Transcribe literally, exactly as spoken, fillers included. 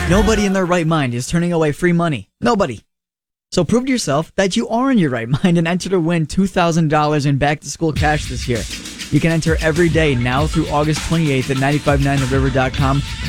Nobody in their right mind is turning away free money. Nobody. So prove to yourself that you are in your right mind and enter to win two thousand dollars in back-to-school cash this year. You can enter every day now through August twenty-eighth at nine five nine the river dot com.